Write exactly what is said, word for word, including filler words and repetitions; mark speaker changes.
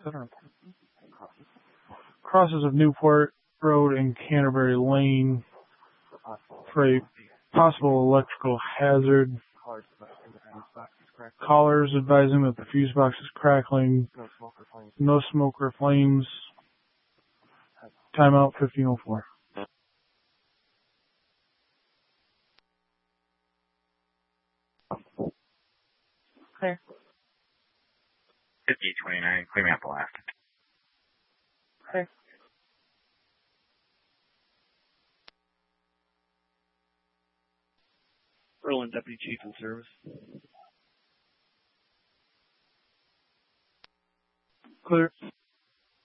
Speaker 1: center. Crosses of Newport Road and Canterbury Lane for a possible electrical hazard. Callers advising that the fuse box is crackling. No smoke or flames. Timeout fifteen oh four.
Speaker 2: Clear.
Speaker 3: fifty twenty-nine, clear me up blast.
Speaker 2: Clear.
Speaker 4: Berlin Deputy Chief in service.
Speaker 1: Clear.